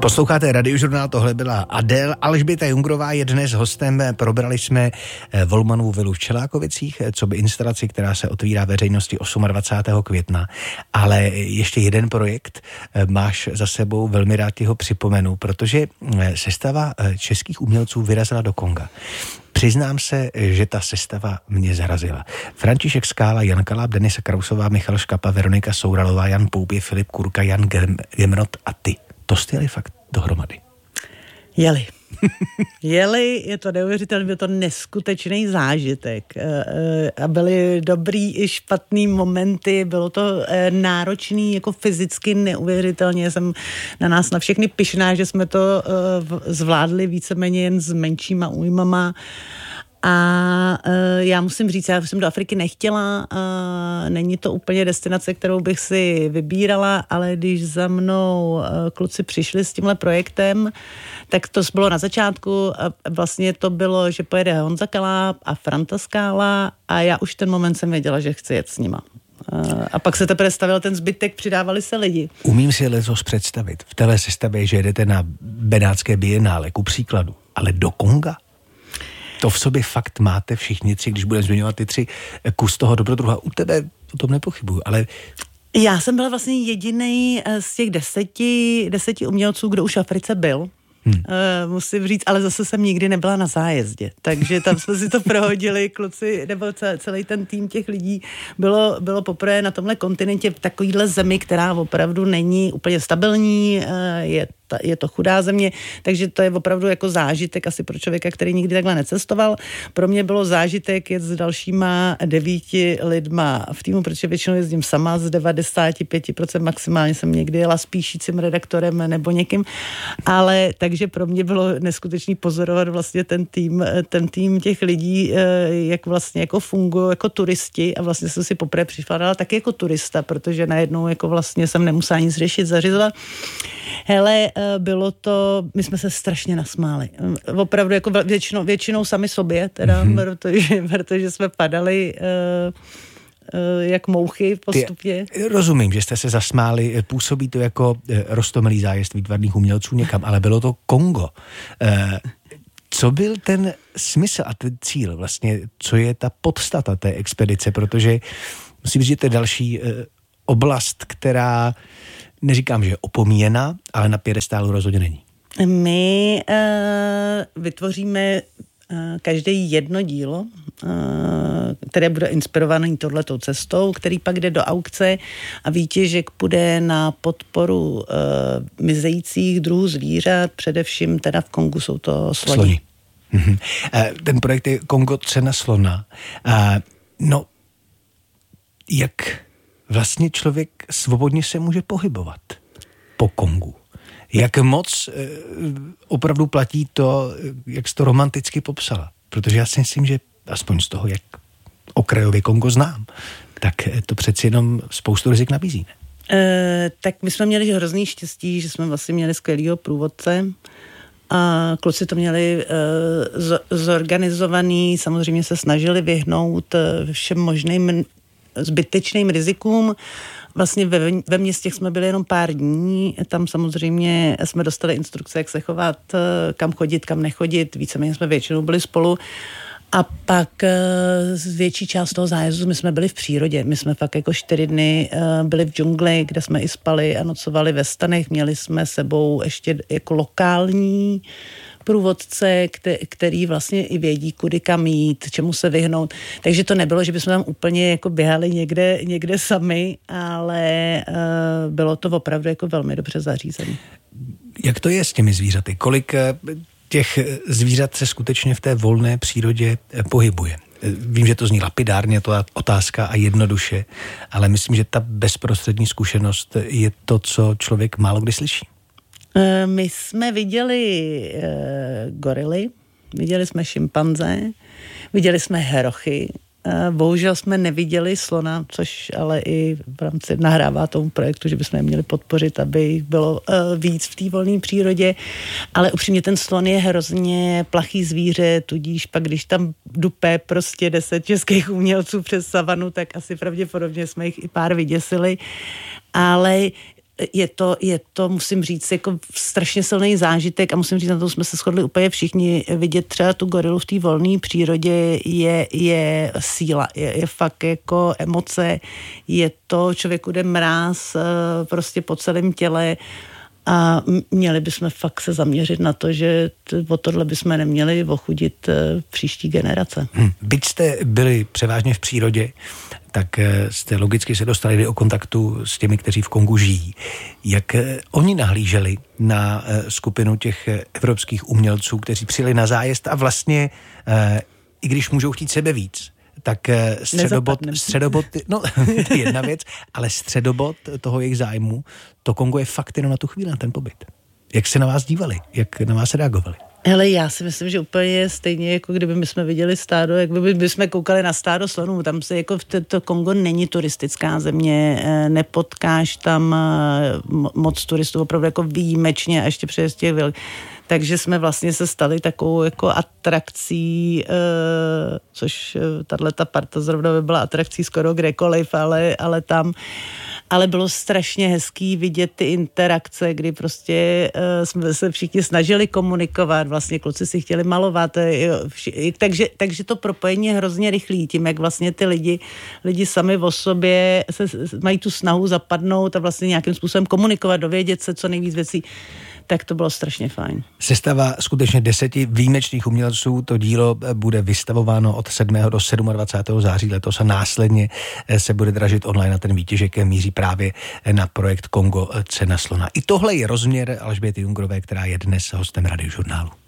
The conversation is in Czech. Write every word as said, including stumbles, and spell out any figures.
Posloucháte Radiožurnál, tohle byla Adele. Alžběta Jungrová je dnes hostem. Probrali jsme Volmanovu vilu v Čelákovicích, co by instalaci, která se otvírá veřejnosti dvacátého osmého května. Ale ještě jeden projekt máš za sebou, velmi rád ti ho připomenu, protože sestava českých umělců vyrazila do Konga. Přiznám se, že ta sestava mě zarazila. František Skála, Jan Kaláp, Denisa Krausová, Michal Škapa, Veronika Souralová, Jan Poupě, Filip Kurka, Jan Gemrot a ty. To jste jeli fakt dohromady. Jeli. Jeli, je to neuvěřitelné, byl to neskutečný zážitek. A byly dobrý i špatný momenty, bylo to náročný, jako fyzicky neuvěřitelně. Jsem na nás na všechny pyšná, že jsme to zvládli víceméně jen s menšíma újmama. A uh, já musím říct, já jsem do Afriky nechtěla, uh, není to úplně destinace, kterou bych si vybírala, ale když za mnou uh, kluci přišli s tímhle projektem, tak to bylo na začátku a vlastně to bylo, že pojede Honza Kaláp a Franta Skála a já už ten moment jsem věděla, že chci jet s nima. Uh, a pak se teprve stavil ten zbytek, přidávali se lidi. Umím si letos představit v téhle sestavě, že jedete na Benátské bienále, ku příkladu, ale do Konga? To v sobě fakt máte všichni tři, když budeme zmiňovat ty tři, kus toho dobrodruha. U tebe o tom nepochybuju, ale... Já jsem byla vlastně jedinej z těch deseti, deseti umělců, kdo už v Africe byl. Hmm. Uh, musím říct, ale zase jsem nikdy nebyla na zájezdě, takže tam jsme si to prohodili, kluci, nebo celý ten tým těch lidí bylo, bylo poprvé na tomhle kontinentě v takovýhle zemi, která opravdu není úplně stabilní, uh, je je to chudá země, takže to je opravdu jako zážitek asi pro člověka, který nikdy takhle necestoval. Pro mě bylo zážitek jet s dalšíma devíti lidma v týmu, protože většinou jezdím sama, z devadesát pět procent maximálně jsem někdy jela s píšícím redaktorem nebo někým, ale takže pro mě bylo neskutečný pozorovat vlastně ten tým, ten tým těch lidí, jak vlastně jako fungují jako turisti a vlastně jsem si poprvé připadala taky jako turista, protože najednou jako vlastně jsem nemusela nic řešit, zařizovat. Hele, bylo to, my jsme se strašně nasmáli. Opravdu jako většinou, většinou sami sobě, teda, mm-hmm. protože, protože jsme padali uh, uh, jak mouchy postupně. Ty, rozumím, že jste se zasmáli, působí to jako roztomilý zájezd výtvarných umělců někam, ale bylo to Kongo. Uh, co byl ten smysl a ten cíl vlastně, co je ta podstata té expedice, protože musím říct, že to je další uh, oblast, která neříkám, že je opomíjena, ale na piedestálu rozhodně není. My uh, vytvoříme uh, každý jedno dílo, uh, které bude inspirované touhletou cestou, který pak jde do aukce a výtěžek půjde na podporu uh, mizejících druhů zvířat, především teda v Kongu jsou to sloni. sloni. Mhm. Uh, ten projekt je Kongo cena slona. Uh, no, jak vlastně člověk svobodně se může pohybovat po Kongu. Jak moc e, opravdu platí to, jak jsi to romanticky popsala. Protože já si myslím, že aspoň z toho, jak okrajově Kongo znám, tak to přeci jenom spoustu rizik nabízí. E, tak my jsme měli hrozný štěstí, že jsme vlastně měli skvělýho průvodce a kluci to měli e, z, zorganizovaný, samozřejmě se snažili vyhnout všem možným zbytečným rizikům. Vlastně ve, ve městě jsme byli jenom pár dní, tam samozřejmě jsme dostali instrukce, jak se chovat, kam chodit, kam nechodit, víceméně jsme většinou byli spolu. A pak z větší část toho zájezdu my jsme byli v přírodě. My jsme fakt jako čtyři dny byli v džungli, kde jsme i spali a nocovali ve stanech. Měli jsme sebou ještě jako lokální průvodce, který vlastně i vědí, kudy kam jít, čemu se vyhnout. Takže to nebylo, že bychom tam úplně jako běhali někde, někde sami, ale uh, bylo to opravdu jako velmi dobře zařízené. Jak to je s těmi zvířaty? Kolik těch zvířat se skutečně v té volné přírodě pohybuje? Vím, že to zní lapidárně, to je otázka a jednoduše, ale myslím, že ta bezprostřední zkušenost je to, co člověk málo kdy slyší. My jsme viděli uh, gorily, viděli jsme šimpanze, viděli jsme herochy, uh, bohužel jsme neviděli slona, což ale i v rámci nahrává tomu projektu, že bychom je měli podpořit, aby jich bylo uh, víc v té volné přírodě, ale upřímně ten slon je hrozně plachý zvíře, tudíž pak, když tam dupe prostě deset českých umělců přes savanu, tak asi pravděpodobně jsme jich i pár vyděsili, ale je to, je to, musím říct, jako strašně silný zážitek a musím říct, na to jsme se shodli úplně všichni, vidět třeba tu gorilu v té volné přírodě je, je síla, je, je fakt jako emoce, je to, člověku jde mráz prostě po celém těle a měli bychom fakt se zaměřit na to, že o tohle bychom neměli ochudit příští generace. Hmm. Byť jste byli převážně v přírodě, tak jste logicky se dostali do kontaktu s těmi, kteří v Kongu žijí. Jak oni nahlíželi na skupinu těch evropských umělců, kteří přijeli na zájezd a vlastně, i když můžou chtít sebe víc, tak středobod, středobod, no to je jedna věc, ale středobod toho jejich zájmu, to Kongo je fakt jenom na tu chvíli, na ten pobyt. Jak se na vás dívali? Jak na vás reagovali? Hele, já si myslím, že úplně stejně, jako kdyby my jsme viděli stádo, jak by, by jsme koukali na stádo slonů. Tam se jako v to Kongo není turistická země, nepotkáš tam moc turistů, opravdu jako výjimečně a ještě přes těch velkých. Takže jsme vlastně se stali takovou jako atrakcí, uh, což tato parta zrovna by byla atrakcí skoro kdekoliv, ale, ale tam, ale bylo strašně hezký vidět ty interakce, kdy prostě uh, jsme se všichni snažili komunikovat, vlastně kluci si chtěli malovat, jo, vši, takže, takže to propojení je hrozně rychlý, tím, jak vlastně ty lidi, lidi sami o sobě se, mají tu snahu zapadnout a vlastně nějakým způsobem komunikovat, dovědět se co nejvíc věcí, tak to bylo strašně fajn. Sestava skutečně deseti výjimečných umělců, to dílo bude vystavováno od sedmého do dvacátého sedmého září letos a následně se bude dražit online na ten výtěžek, míří právě na projekt Kongo Cena slona. I tohle je rozměr Alžběty Jungrové, která je dnes hostem Radiožurnálu.